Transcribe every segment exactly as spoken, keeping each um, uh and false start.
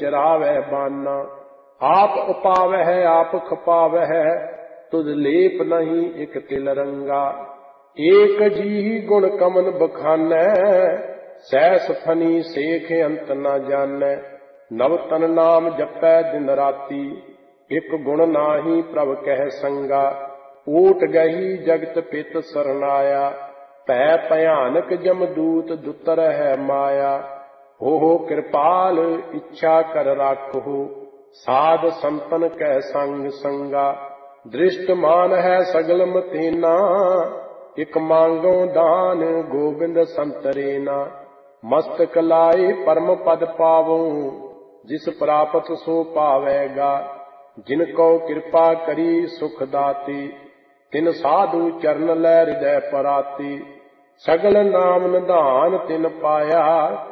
चरावै बाना। आप उपावै आप खपावै, तुझ लेप नहीं एक तिल रंगा। एक जी गुण कमन बखानै, सैस फनी सेख अंत न जानै। नव तन नाम जपै दिन राती, एक गुण नाही प्रभ कह संगा। ऊट गही जगत पित सरनाया, भै भयानक जमदूत दुतर है माया। हो हो कृपाल इच्छा कर राखो, साध संतन कह संग संगा। दृष्ट मान है सगल मतेना, एक मांगो दान गोबिंद संतरेना। मस्तक लाए परम पद पावो, जिस प्रापत सो पावेगा। जिनको कृपा करी सुख दाती, तिन साधु चरण लै हृदय पराती। सगल नाम निधान तिन पाया,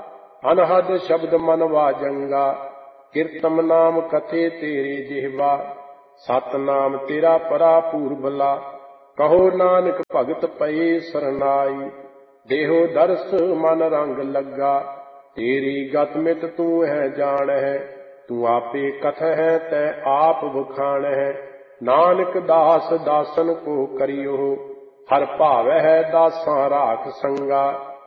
अनहद शब्द मन वाजंगा। कीर्तन नाम कथे तेरे जिह्वा, सत नाम तेरा परा पूर्बला। कहो नानक भगत पए सरनाई, देहो दर्श मन रंग लगा। तेरी गत मित तू है जान है, तू आपे कथ है तै आप बखान है। नानक दास दासन को करियो, हर भाव है दासा राख संगा।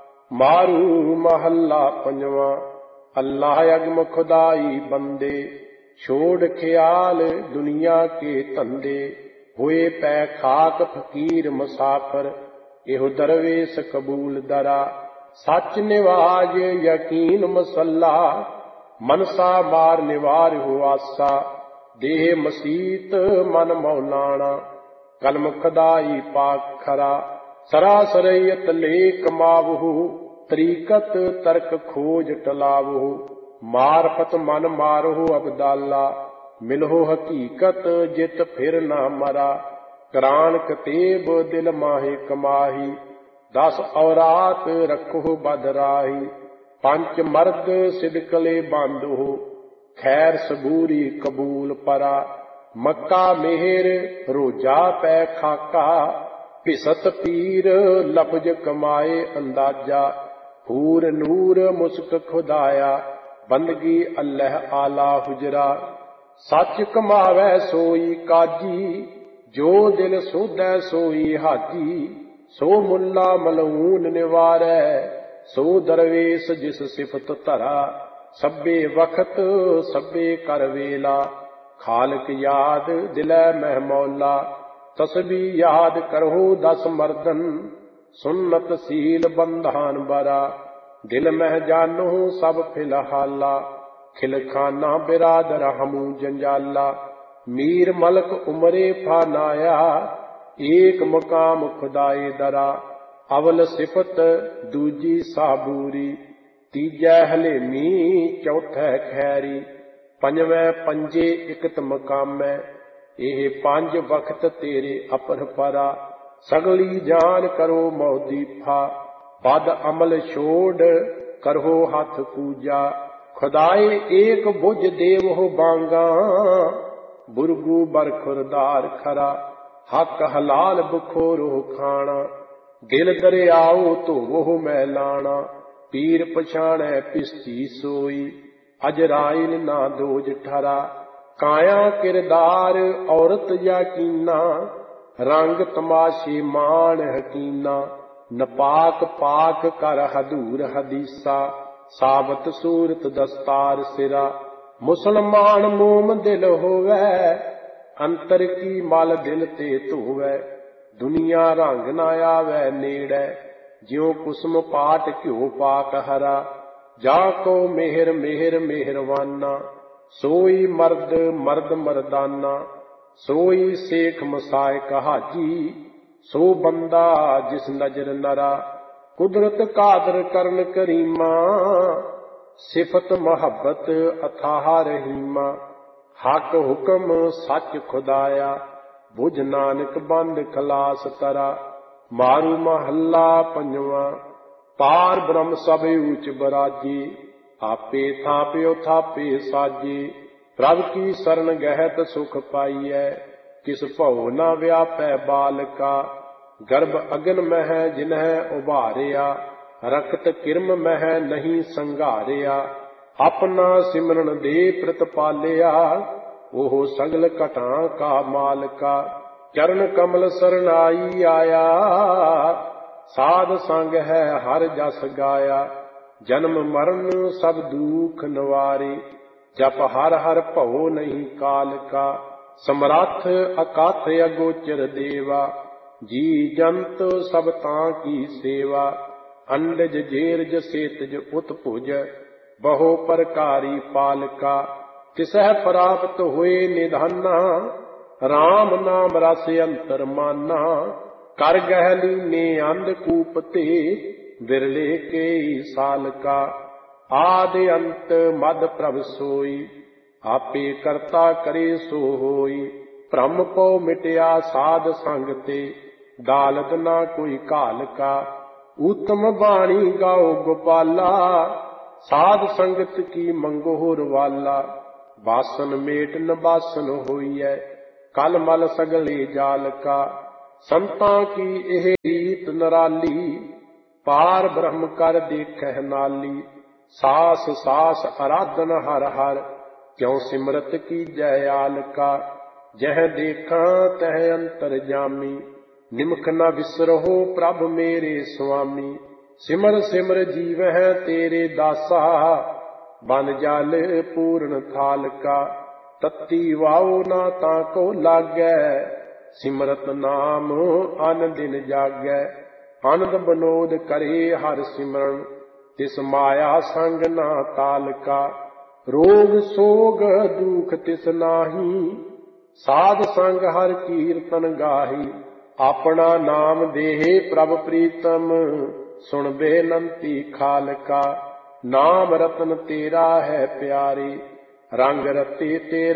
मारू महला पंजवा, अल्लाह अगम खुदाई बंदे। छोड़ ख्याल दुनिया के धंधे, हुए पै खाक फकीर मुसाफर। एहो दरवेश कबूल दरा, सच निवाज यकीन मसल्ला। मनसा मार निवार हो आसा, देह मसीत मन मौलाना। कलम खदाई पाक खरा, सरासरयत ले कमावहु। तरीकत तर्क खोज टलावहु, मारफत मन मारहु अबदाला। मिलहो हकीकत जित फिर ना मरा, करान कतेब दिल माहे कमाही। दस औरात रखो बदराही, पंच मर्द सिदकले बांधो। खैर सबूरी कबूल परा, मक्का मेहर रोजा पै खाका। भिसत पीर लफज कमाए अंदाजा, हूर नूर मुस्क खुदाया। बंदगी अल्लाह आला हुजरा, सच कमावै सोई काजी। जो दिल सोधै सोई हाजी, सो मुल्ला मलऊन निवारै। सो दरवेश जिस सिफत धरा, सब्बे वक्त सब्बे कर वेला। खालक याद दिलै मह मौला, तस्बी याद करहो दस मर्दन। सुन्नत सील बंधान बरा, दिल मह जानो सब फिलहाला। खिलखाना बिरादर हमू जंजाला, मीर मलक उमरे फानाया। एक मकाम खुदाए दरा, अवल सिफत दूजी साबूरी। तीजै हलेमी चौथै खैरी, पंजवें पंजे इकत मकामै। ਇਹ ਪੰਜ ਵਕਤ ਤੇਰੇ ਅਪਰ ਪਰਾ, ਸਗਲੀ ਜਾਨ ਕਰੋ ਮੌਦੀਫਾ। ਬਦ ਅਮਲ ਛੋੜ ਕਰੋ ਹੱਥ ਪੂਜਾ, ਖੁਦਾਏ ਏਕ ਬੁਝ ਦੇਵ ਹੋ ਬਾਂਗਾ। ਬੁਰਗੂ ਬਰਖੁਰਦਾਰ ਖਰਾ, ਹੱਕ ਹਲਾਲ ਬਖੋਰੋ ਖਾਣਾ। ਦਿਲ ਦਰਿਆਓ ਧੋਵੋ ਮੈਲਾਣਾ, ਪੀਰ ਪਛਾਣੈ ਪਿਸਤੀ ਸੋਈ। ਅਜਰਾਇਲ ਨਾ ਦੋਜ ਠਰਾ, काया किरदार औरत यकीना। रंग तमाशे मान हकीना, नपाक पाक कर हदूर हदीसा। साबत सूरत दस्तार सिरा, मुसलमान मोम दिल होवै। अंतर की मल दिल ते धोवै, दुनिया रंग न आवै नेड़ै। ज्यों कुसम पाट घ्यो पाक हरा, जा को मेहर मेहर मेहरवाना। सोई मर्द मर्द मर्दाना, सोई शेख मसायक हाजी। सो बंदा जिस नजर नरा, कुदरत कादर करन करीमा। सिफत मोहब्बत अथाह रहीमा, हक हुक्म सच खुदाया। बुझ नानक बंद खलास तरा, मारू महला पंजवा। पार ब्रह्म सब ऊच बराजी, आपे थाप्यो थापे साजे। प्रभ की शरण गहत सुख पाईऐ, किस भव न व्यापै बालका। गर्भ अगन मह जिन्ह उभारिया, रखत किरम मह नहीं संघारिया। ਆਪਣਾ ਸਿਮਰਨ ਦੇ ਪ੍ਰਤਪਾਲਿਆ, ਉਹ ਸਗਲ ਘਟਾਂ ਕਾ ਮਾਲਕਾ। ਚਰਨ ਕਮਲ ਸਰਨਾਈ ਆਇਆ, ਸਾਧ ਸੰਗ ਹੈ ਹਰ ਜਸ ਗਾਇਆ। ਜਨਮ ਮਰਨ ਸਭ ਦੁਖ ਨਿਵਾਰੇ, ਜਪ ਹਰ ਹਰ ਭਉ ਨਹੀਂ ਕਾਲ ਕਾ। ਸਮਰੱਥ ਅਕਥ ਅਗੋਚਰ ਦੇਵਾ, ਜੀ ਜੰਤ ਸਭ ਤਾਂ ਕੀ ਸੇਵਾ। ਅੰਡਜ ਜੇਰਜ ਸੇਤਜ ਉਤਭੁਜ, ਬਹੁ ਪ੍ਰਕਾਰੀ ਪਾਲਕਾ। ਤਿਸਹਿ ਪ੍ਰਾਪਤ ਹੋਏ ਨਿਧਾਨਾ, ਰਾਮ ਨਾਮ ਰਸ ਅੰਤਰ ਮਾਨਾ। ਕਰ ਗਹਿ ਲੀਨੇ ਅੰਧਕੂਪ ਤੇ, ਬਿਰਲੇ ਕੇ ਸਾਲਕਾ। ਆਦਿ ਅੰਤ ਮਦ ਪ੍ਰਭ ਸੋਈ, ਆਪੇ ਕਰਤਾ ਕਰੇ ਸੋ ਹੋਈ। ਭ੍ਰਮ ਪਉ ਮਿਟਿਆ ਸਾਧ ਸੰਗ ਤੇ, ਦਾਲਤ ਨਾ ਕੋਈ ਘਾਲ ਕਾ। ਊਤਮ ਬਾਣੀ ਗਾਓ ਗੋਪਾਲਾ, ਸਾਧ ਸੰਗਤ ਕੀ ਮੰਗੋ ਰਵਾਲਾ। ਬਾਸਨ ਮੇਟ ਨ ਬਾਸਨ ਹੋਈਐ, ਕਲ ਮਲ ਸਗਲੇ ਜਾਲ ਕਾ। ਸੰਤਾਂ ਕੀ ਇਹ ਰੀਤ ਨਿਰਾਲੀ, ਪਾਰ ਬ੍ਰਹਮ ਕਰ ਦੇਖਹਿ ਨਾਲੀ। ਸਾਸ ਸਾਸ ਅਰਾਧਨ ਹਰ ਹਰ, ਕਿਉ ਸਿਮਰਤ ਕੀਜੈ ਆਲਕਾ। ਜਹ ਦੇਖਾਂ ਤਹ ਅੰਤਰ ਜਾਮੀ, ਨਿਮਖ ਨ ਵਿਸਰਹੁ ਪ੍ਰਭ ਮੇਰੇ ਸੁਆਮੀ। ਸਿਮਰ ਸਿਮਰ ਜੀਵਹਿ ਤੇਰੇ ਦਾਸਾ, ਬਨ ਜਲ ਪੂਰਨ ਥਾਲ ਕਾ। ਤਤੀ ਵਾਉ ਨਾ ਤਾਂ ਕੋ ਲਾਗੈ, ਸਿਮਰਤ ਨਾਮ ਅਨ ਦਿਨ ਜਾਗੈ। ਆਨੰਦ ਬਨੋਦ ਕਰੇ ਹਰ ਸਿਮਰਨ, ਤਿਸ ਮਾਇਆ ਸੰਗ ਨਾ ਤਾਲ ਕਾ। ਰੋਗ ਸੋਗ ਦੁਖ ਤਿਸ ਨਾਹੀ, ਸਾਧ ਸੰਗ ਹਰ ਕੀਰਤਨ ਗਾਹੀ। ਆਪਣਾ ਨਾਮ ਦੇਹਿ ਪ੍ਰਭ ਪ੍ਰੀਤਮ, ਸੁਣ ਬੇਨੰਤੀ ਖਾਲਕਾ। ਨਾਮ ਰਤਨ ਤੇਰਾ ਹੈ ਪਿਆਰੇ, ਰੰਗ ਰਤੇ ਤੇਰੇ